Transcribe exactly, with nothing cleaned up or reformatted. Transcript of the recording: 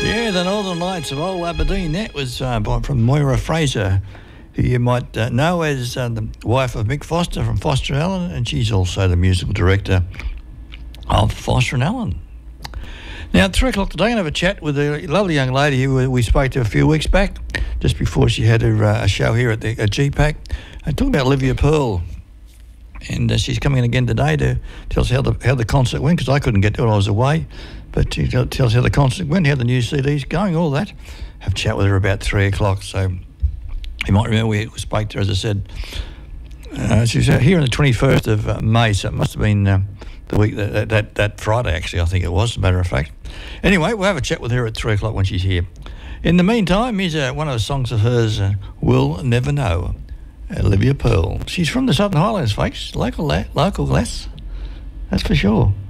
Yeah, the Northern Lights of Old Aberdeen. That was uh, by, from Moira Fraser, who you might uh, know as uh, the wife of Mick Foster from Foster and Allen, and she's also the musical director of Foster and Allen. Now, at three o'clock today, I'm going to have a chat with a lovely young lady who we spoke to a few weeks back, just before she had her uh, show here at the at G PAC. I'm talking about Olivia Pearl. And uh, she's coming in again today to tell us how the how the concert went, because I couldn't get to it, I was away. But she tell, tell us how the concert went, how the new C D's going, all that. Have a chat with her about three o'clock. So you might remember we spoke to her, as I said. Uh, she was here on the twenty-first of uh, May, so it must have been uh, the week, that, that that Friday, actually, I think it was, as a matter of fact. Anyway, we'll have a chat with her at three o'clock when she's here. In the meantime, here's uh, one of the songs of hers, uh, We'll Never Know. Olivia Pearl. She's from the Southern Highlands, folks. Local, la- local lass. That's for sure.